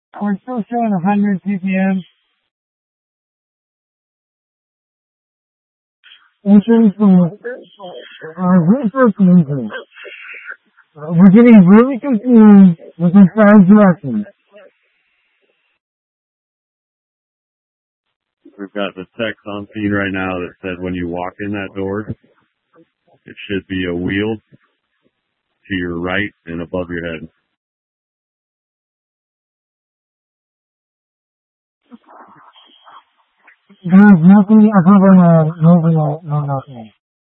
We're still showing 100 ppm. Entrance from research meeting. We're getting really confused with the side directions. We've got the text on scene right now that said when you walk in that door, it should be a wheel to your right and above your head. There's nothing other than a nothing.